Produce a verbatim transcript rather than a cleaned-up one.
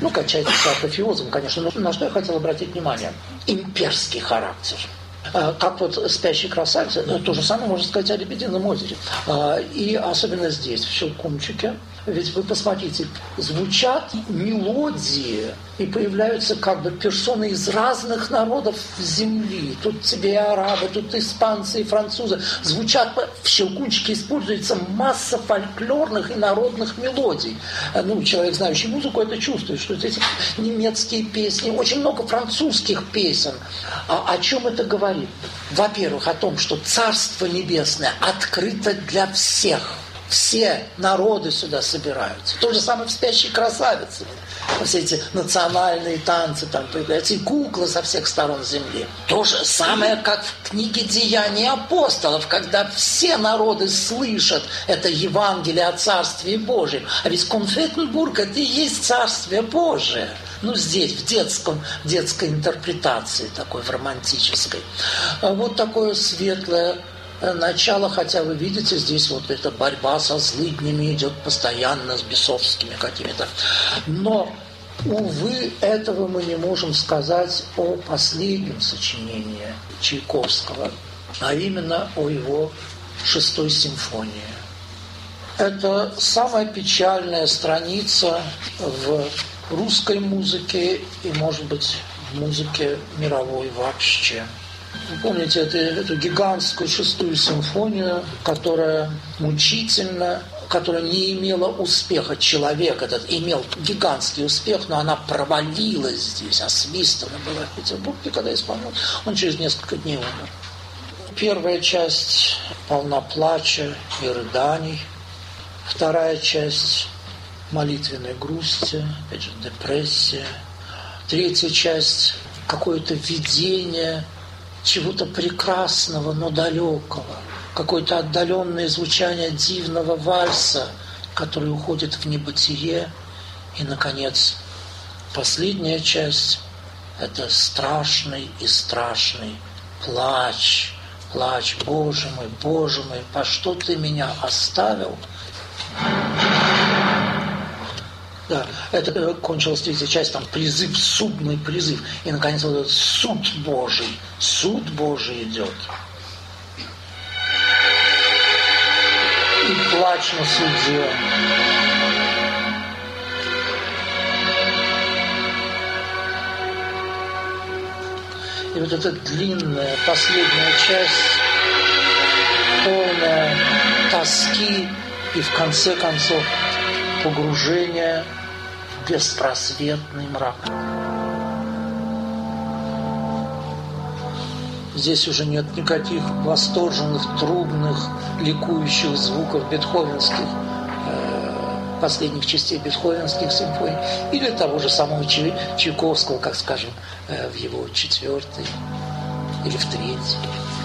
Ну, качается апофеозом, конечно, но на что я хотел обратить внимание? Имперский характер. Как вот «Спящий красавец», то же самое можно сказать о «Лебедином озере». И особенно здесь, в «Щелкунчике». Ведь вы посмотрите, звучат мелодии, и появляются как бы персоны из разных народов земли. Тут тебе и арабы, тут испанцы, и французы. Звучат, в «Щелкунчике» используется масса фольклорных и народных мелодий. Ну, человек, знающий музыку, это чувствует, что эти немецкие песни, очень много французских песен. А о чем это говорит? Во-первых, о том, что Царство Небесное открыто для всех. Все народы сюда собираются. То же самое в «Спящей красавице». Все эти национальные танцы там появляются, и куклы со всех сторон земли. То же самое, как в книге «Деяний апостолов», когда все народы слышат это Евангелие о Царстве Божьем. А ведь Конфеттенбург – это и есть Царствие Божие. Ну, здесь, в детском, детской интерпретации, такой, в романтической. Вот такое светлое начало, хотя вы видите, здесь вот эта борьба со злыднями идет постоянно, с бесовскими какими-то. Но, увы, этого мы не можем сказать о последнем сочинении Чайковского, а именно о его шестой симфонии. Это самая печальная страница в русской музыке и, может быть, в музыке мировой вообще. Вы помните эту, эту гигантскую шестую симфонию, которая мучительно, которая не имела успеха. Человек этот имел гигантский успех, но она провалилась здесь, освистана была в Петербурге, когда исполнил. Он через несколько дней умер. Первая часть полна плача и рыданий. Вторая часть молитвенной грусти, опять же, депрессия. Третья часть какое-то видение чего-то прекрасного, но далекого, какое-то отдаленное звучание дивного вальса, который уходит в небытие. И, наконец, последняя часть – это страшный и страшный плач. Плач, Боже мой, Боже мой, по что ты меня оставил? Да, это кончилась третья часть, там призыв, судный призыв. И, наконец, вот этот суд Божий, суд Божий идет. И плач на суде. И вот эта длинная последняя часть, полная тоски и, в конце концов, погружение в беспросветный мрак. Здесь уже нет никаких восторженных, трубных, ликующих звуков бетховенских, э, последних частей бетховенских симфоний, или того же самого Чайковского, как скажем, э, в его четвертой или в третьей.